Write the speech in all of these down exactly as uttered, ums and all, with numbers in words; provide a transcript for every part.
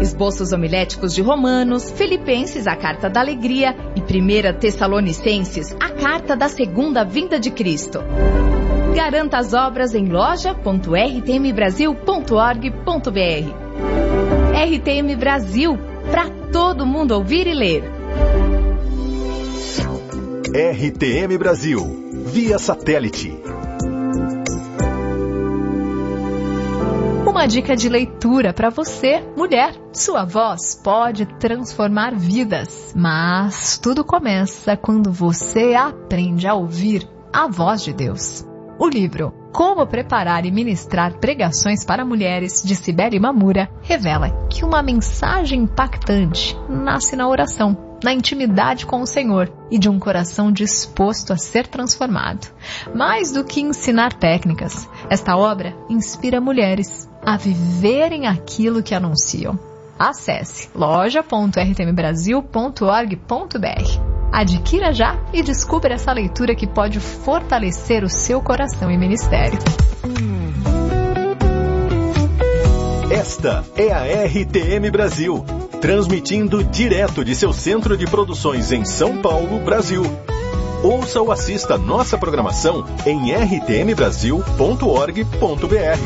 esboços homiléticos de Romanos, Filipenses, a Carta da Alegria e primeira Tessalonicenses, a Carta da Segunda Vinda de Cristo. Garanta as obras em loja ponto r t m brasil ponto org ponto b r. R T M Brasil, para todo mundo ouvir e ler. R T M Brasil, via satélite. Uma dica de leitura para você, mulher. Sua voz pode transformar vidas, mas tudo começa quando você aprende a ouvir a voz de Deus. O livro Como Preparar e Ministrar Pregações para Mulheres, de Sibeli Mamura, revela que uma mensagem impactante nasce na oração, na intimidade com o Senhor e de um coração disposto a ser transformado. Mais do que ensinar técnicas, esta obra inspira mulheres a viverem aquilo que anunciam. Acesse loja ponto r t m brasil ponto org ponto b r. Adquira já e descubra essa leitura que pode fortalecer o seu coração e ministério. Esta é a R T M Brasil, transmitindo direto de seu centro de produções em São Paulo, Brasil. Ouça ou assista nossa programação em r t m brasil ponto org ponto b r.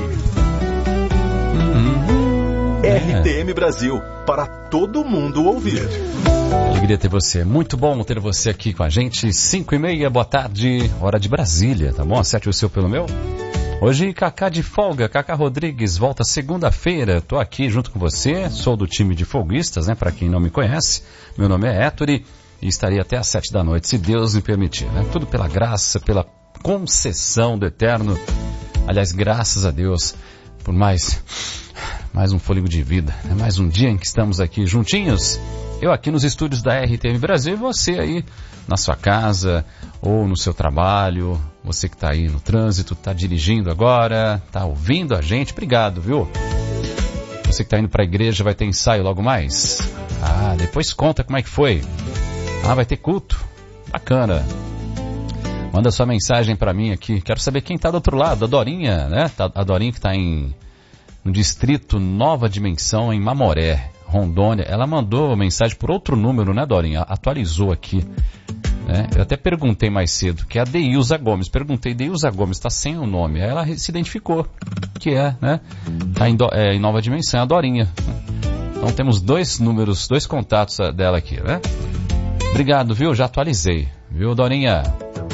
Uhum. R T M Brasil, para todo mundo ouvir. Alegria ter você, muito bom ter você aqui com a gente. Cinco e meia, boa tarde, hora de Brasília, tá bom? Acerte o seu pelo meu. Hoje, Cacá de folga, Cacá Rodrigues, volta segunda-feira. Tô aqui junto com você, sou do time de folguistas, né? Para quem não me conhece, meu nome é Héctori e estarei até às sete da noite, se Deus me permitir, né? Tudo pela graça, pela concessão do Eterno. Aliás, graças a Deus por mais, mais um fôlego de vida, né? Mais um dia em que estamos aqui juntinhos. Eu aqui nos estúdios da R T M Brasil e você aí na sua casa ou no seu trabalho, você que está aí no trânsito, está dirigindo agora, está ouvindo a gente, obrigado, viu? Você que está indo para a igreja, vai ter ensaio logo mais? Ah, depois conta como é que foi. Ah, vai ter culto? Bacana. Manda sua mensagem para mim aqui, quero saber quem está do outro lado, a Dorinha, né? A Dorinha que está em no distrito Nova Dimensão, em Mamoré, Rondônia. Ela mandou mensagem por outro número, né, Dorinha? Atualizou aqui, né? Eu até perguntei mais cedo, que é a Deilza Gomes. Perguntei, Deilza Gomes, está sem o nome. Aí ela se identificou, que é, né? Está em, é, em Nova Dimensão, a Dorinha. Então temos dois números, dois contatos dela aqui, né? Obrigado, viu? Já atualizei, viu, Dorinha?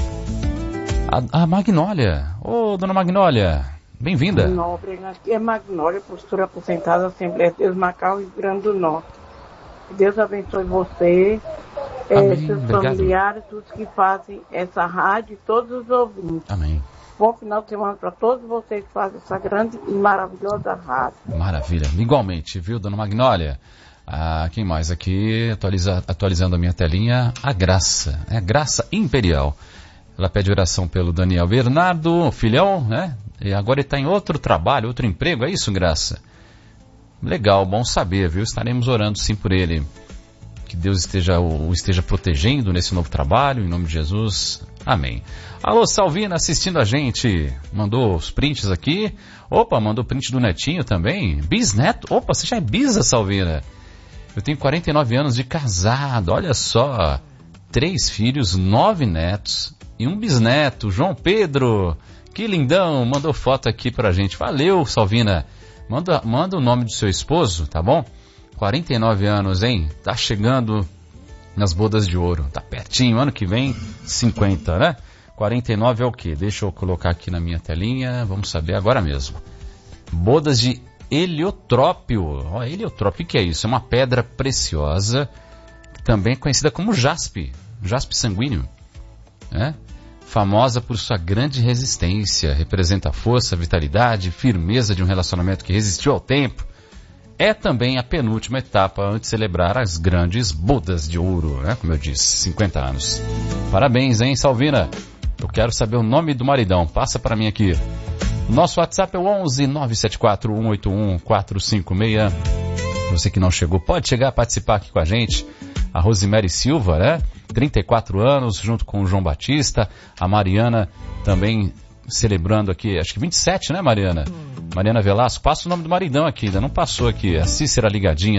A, a Magnólia. Ô, dona Magnólia, bem-vinda. Nobre, aqui é Magnólia, postura aposentada, Assembleia de Deus, Macau, Rio Grande do Norte. Deus abençoe você, eh, seus familiares, todos que fazem essa rádio e todos os ouvintes. Amém. Bom final de semana para todos vocês que fazem essa grande e maravilhosa rádio. Maravilha. Igualmente, viu, dona Magnólia? Ah, quem mais aqui, atualiza, atualizando a minha telinha, a Graça, é a Graça Imperial. Ela pede oração pelo Daniel Bernardo, filhão, né? E agora ele está em outro trabalho, outro emprego, é isso, Graça? Legal, bom saber, viu? Estaremos orando sim por ele. Que Deus esteja, o esteja protegendo nesse novo trabalho, em nome de Jesus. Amém. Alô, Salvina, assistindo a gente. Mandou os prints aqui. Opa, mandou print do netinho também. Bisneto. Opa, você já é bisa, Salvina. Eu tenho quarenta e nove anos de casado, olha só. Três filhos, nove netos e um bisneto. João Pedro, que lindão, mandou foto aqui pra gente. Valeu, Salvina. Manda, manda o nome do seu esposo, tá bom? quarenta e nove anos, hein? Tá chegando nas bodas de ouro. Tá pertinho, ano que vem, cinquenta, né? quarenta e nove é o quê? Deixa eu colocar aqui na minha telinha, vamos saber agora mesmo. Bodas de heliotrópio. Ó, heliotrópio, o que é isso? É uma pedra preciosa, também conhecida como jaspe, jaspe sanguíneo, né? Famosa por sua grande resistência, representa a força, vitalidade, firmeza de um relacionamento que resistiu ao tempo. É também a penúltima etapa antes de celebrar as grandes bodas de ouro, né? Como eu disse, cinquenta anos. Parabéns, hein, Salvina? Eu quero saber o nome do maridão. Passa para mim aqui. Nosso WhatsApp é o onze nove sete quatro um oito um quatro cinco seis. Você que não chegou, pode chegar a participar aqui com a gente. A Rosemary Silva, né? trinta e quatro anos, junto com o João Batista. A Mariana também celebrando aqui, acho que vinte e sete, né, Mariana? Mariana Velasco, passa o nome do maridão aqui, ainda não passou aqui. A Cícera ligadinha